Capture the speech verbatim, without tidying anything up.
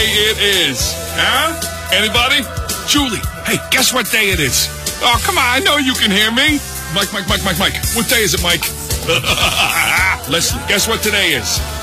it is? Huh? Anybody? Julie, hey, guess what day it is? Oh, come on, I know you can hear me. Mike, Mike, Mike, Mike, Mike. What day is it, Mike? Leslie, guess what today is?